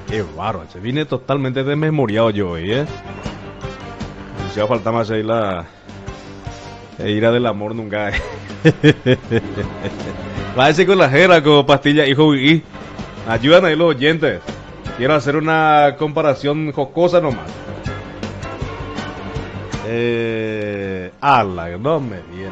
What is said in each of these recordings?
Qué bárbaro, se viene totalmente desmemoriado yo hoy, Si va a faltar más ahí la ira del amor nunca. Va a decir con la jera, con pastilla, hijo, y ayudan ahí los oyentes. Quiero hacer una comparación jocosa nomás. Ala, no me viene.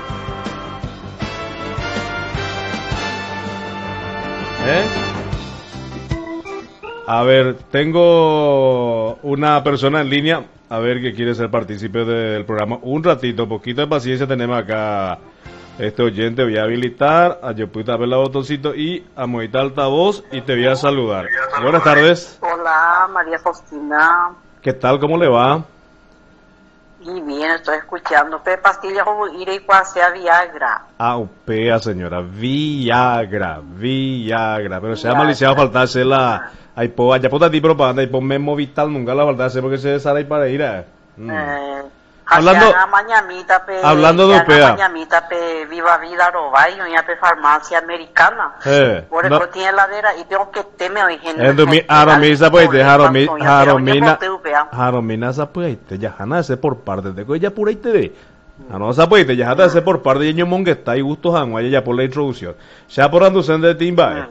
A ver, tengo una persona en línea, a ver que quiere ser partícipe del programa. Un ratito, poquito de paciencia tenemos acá. Este oyente voy a habilitar, a yo puedo ver el botoncito y a movitar altavoz y te voy a saludar. Buenas tardes. Hola, María Faustina. ¿Qué tal? ¿Cómo le va? Y bien, estoy escuchando. ¿Qué pastilla o ir y cuál sea Viagra? Ah, upea, señora. Viagra. Pero se llama licenciado faltarse la... Ahí po, allá por ti propaganda, ahí por Memo Vital nunca la faltarse porque se sale ahí para ir a... Hablando de upea. Viva Vida Robayo, ya pe farmacia americana. Por eso tiene heladera y tengo que temer hoy gente. Jaromina Zapuite, ya Hanna ese por parte de ella pura y te ve. No Zapuite, ya Hanna ese por parte de Ño Monguesta y Gusto Hanguay ya por la introducción. Se por anducen de timba,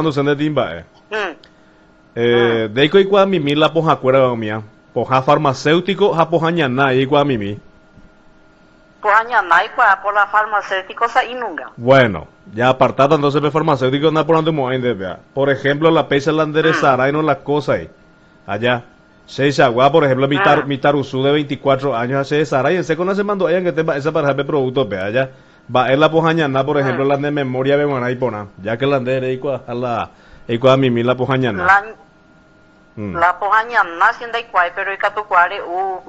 de igual mimi la poja cuera mía. Poja farmacéutico, ja poja ñaná igual mimi. Poja ñaná igual por la farmacéutico sa inunga. Bueno, ya apartada entonces de farmacéutico anda por donde moende, vea. Por ejemplo, la pesa la enderezará y no la cosa ahí. Allá. Seisagua, por ejemplo, mi taruzú de 24 años hace desará y en seco no se mandó ella que te esa para de productos, vea, allá. Va en la poja ñaná, por ejemplo, la de memoria de buena y pona. Ya que la andere igual a la igual mimi la poja ñaná. La poja ñaná siendo igual, pero y catucuare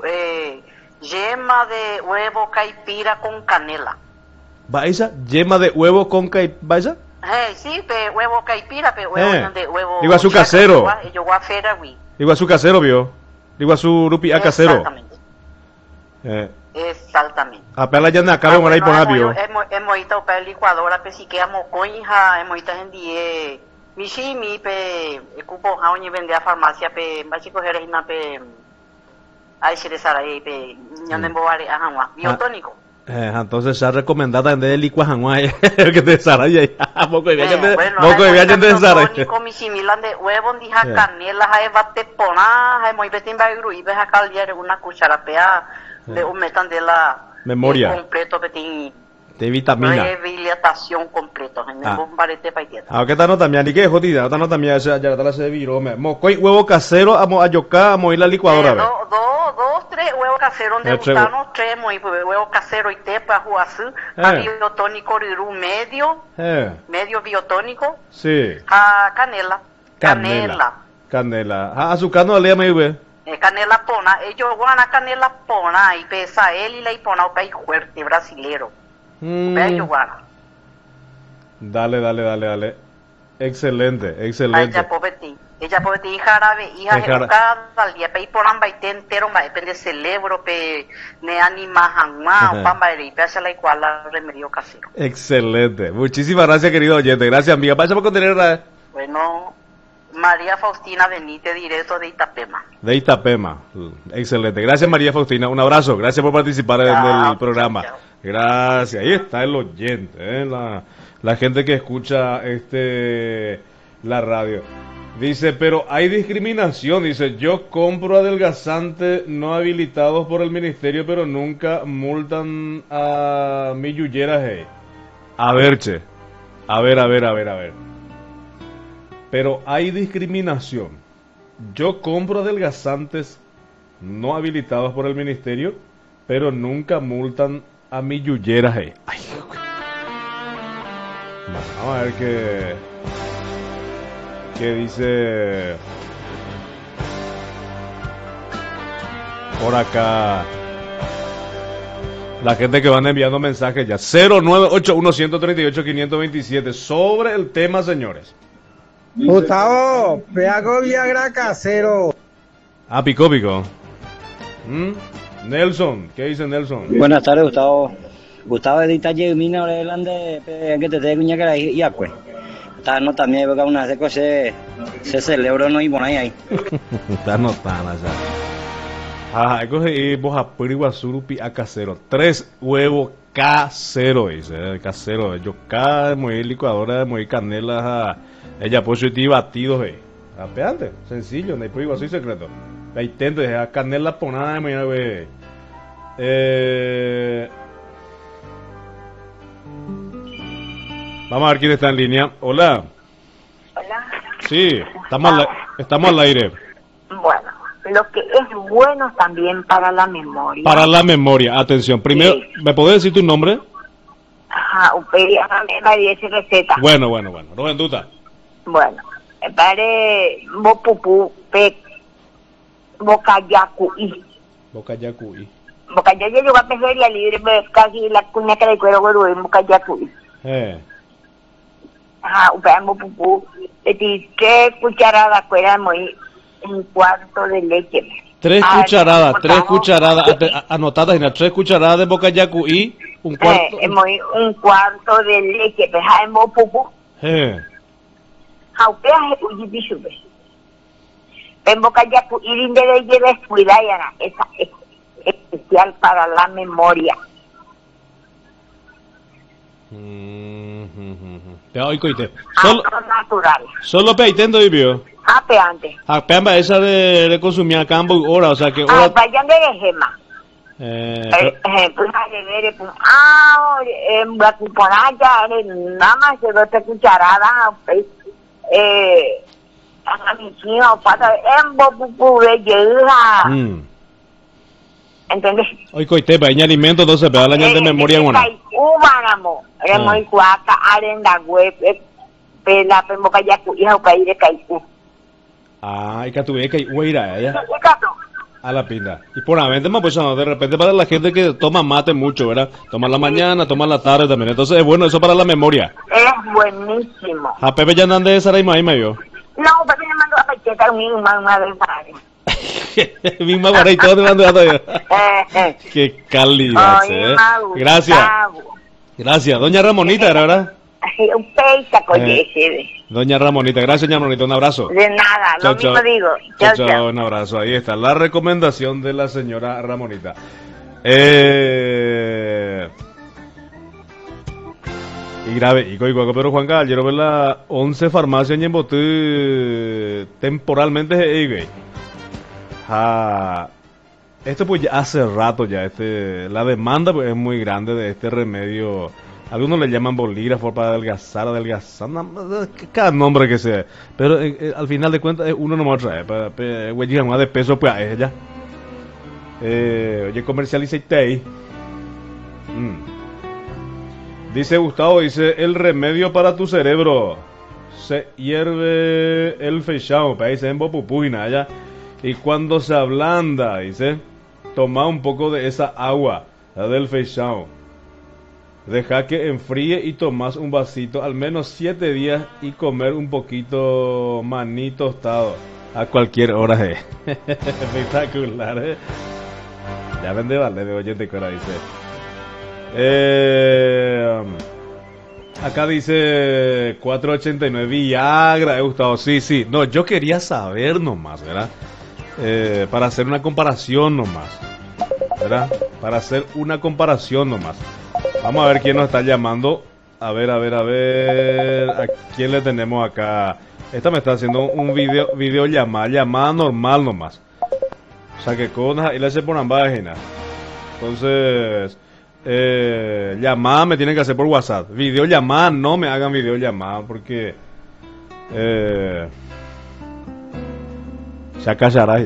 yema de huevo caipira con canela. ¿Va esa? ¿Yema de huevo con caipira? Sí, huevo caipira, huevo de huevo. Digo a su casero. Digo a su casero, vio. Digo a su rupi a casero. Exactamente. Exactamente. Apenas ya me acabo de poner vio. Hemos ido para la licuadora, pero si quedamos coinja, hemos ido en die. Mi sí, mi pe cupo jaoñi vende a farmacia pe básico jerezina pe ahí se les hará ahí pe ñanden bobare a janwa biotónico. Entonces se ha recomendado en el licuas janwa el que te desarrolla ahí. Poco de viaje de biotónico mi similar de huevo dija canela hay bate pona hay muy betin ba gru y ve acá al diario una cuchara pea de un metan de la memoria completo betin de vitamina. Rehabilitación completo. ¿Qué tal nota mía? Ni que jodida, esta nota mía ya la se viró. Mocoy huevo casero, a yoká, a ir la licuadora. Tres huevos caseros de gusano, tres huevos casero y té para jugar a biotónico riru medio biotónico. Sí. A canela. Azúcar no le me ve. Canela pona, ellos van a canela pona y pesa él y la pona o país fuerte brasilero. Dale. Excelente. Ella puede ti jarabe, hija educada, día pe poran baite entero, va depende celebro pe ne anima hanma, pamba y pesa la igual remedio casero. Excelente. Muchísimas gracias, querido oyente. Gracias, amiga. Pasa por contener. Bueno, María Faustina Benítez, directo de Itapema. De Itapema. Excelente. Gracias, María Faustina. Un abrazo. Gracias por participar en el programa. Chao. Gracias, ahí está el oyente, la gente que escucha la radio. Dice, pero hay discriminación, dice, yo compro adelgazantes no habilitados por el ministerio, pero nunca multan a mi yuyera, hey. A ver, che, a ver. Pero hay discriminación. Yo compro adelgazantes no habilitados por el ministerio, pero nunca multan a mi yuyera, hey. Ay, vamos a ver qué dice por acá la gente que van enviando mensajes ya. 0981-138-527 sobre el tema, señores. Gustavo, peago Viagra casero. Pico. Nelson, ¿qué dice Nelson? Buenas tardes, Gustavo. Gustavo de detalle mina orelande que te tengo que ir a Tano también, porque una vez se celebra no y por ahí. Tano allá. Ah, coge vos a Puriguasurupi a casero. 3 huevos caseros, dice. Casero. Yo cada muy licuadora, muy canela, ella pues y batidos, apeante, sencillo, no hay Puriguasu secreto. La intento, dejar canela por nada, muy Vamos a ver quién está en línea. Hola. Hola. Sí, estamos al aire. Bueno, lo que es bueno también para la memoria. Para la memoria, atención. Primero, sí. ¿Me podés decir tu nombre? Ajá, María esa receta. Bueno. No en duda. Bueno, para Bopupu, Bocayacuí. Bocayacuí. Bocayacuí yo voy a pedir libre, casi la cuñaca de cuero güero en Bocayacuí. Ajá, Bopupu, 3 cucharadas fuera muy un cuarto de leche. 3 cucharadas, anotadas en 3 cucharadas de Bocayacuí, un cuarto. Un cuarto de leche, pues en Bopupu. En Bocayacuí de descuidar esa es especial para la memoria. Solo natural. Solo peitendo y vio. Peante. Peamba esa de consumir a campo hora, o sea que hora. Vayan de gema. Pues a ver, en la cuponaya, nada más de 2 cucharadas, a mi chino, para en bopupu de llega. ¿Entendés? Hoy coite, para alimento, entonces, para la de memoria, bueno. Ubanamo, era muy cuaca, arenda web, pela, Bocayacu, hija, o país de Caicú. Y que tuve que ir a ella. A la pinta. Y por la mente más pues de repente para la gente que toma mate mucho, ¿verdad? Toma la mañana, toma la tarde también. Entonces es bueno eso para la memoria. Es buenísimo. A Pepe ya andan de Saraima ahí me vio. No, Pepe me mandó a Pacheta una vez para él. Misma para y todo te mando todavía. Qué calidad, Gracias. Doña Ramonita, ¿verdad? Un peixa con ese. Doña Ramonita, gracias, doña Ramonita, un abrazo. De nada, lo mismo digo. Chao, un abrazo. Ahí está la recomendación de la señora Ramonita. Y grave, y pero Juan Caballero, ver la 11 farmacias en Yemboté temporalmente esto pues ya hace rato ya, la demanda pues es muy grande de este remedio. Algunos le llaman bolígrafo para adelgazar, cada nombre que sea. Pero al final de cuentas uno no me trae, para más de peso pues a ella. Oye, comercializaste ahí. Dice Gustavo, el remedio para tu cerebro. Se hierve el fechado, para dice en Bopupujina allá. Y cuando se ablanda, dice, toma un poco de esa agua, la del fechado. Deja que enfríe y tomas un vasito al menos 7 días y comer un poquito maní tostado a cualquier hora. Espectacular, Ya vende vale de oyente que ahora dice. Acá dice 489 Viagra, Gustavo. Sí. No, yo quería saber nomás, ¿verdad? Para hacer una comparación nomás, ¿verdad? Para hacer una comparación nomás. Vamos a ver quién nos está llamando. A ver. ¿A quién le tenemos acá? Esta me está haciendo un video llamada normal nomás. O sea que cosas y le hace por ambas páginas. Entonces, llamada me tienen que hacer por WhatsApp. Videollamada, no me hagan videollamada porque se acallará.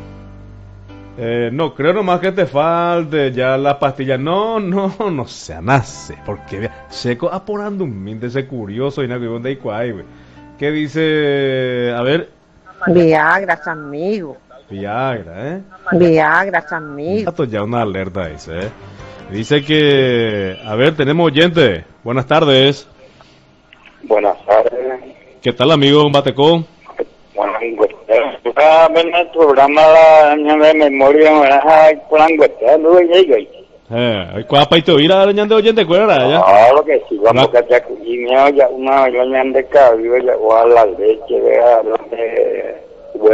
No, creo nomás que te falte ya las pastillas. No se nace. Porque seco apurando un minte ese curioso y nada que ¿qué dice? A ver. Viagra, amigo. Viagra, Viagra, amigo. Esto ya una alerta dice, Dice que, a ver, tenemos oyente. Buenas tardes. Buenas tardes. ¿Qué tal, amigo Batecón? Bueno, en el programa de memoria, ¿Cuál paito ir a doña de oyente cuera ya? Claro que sí, vamos a ya una doña de cabello, ya o a la leche, vea, donde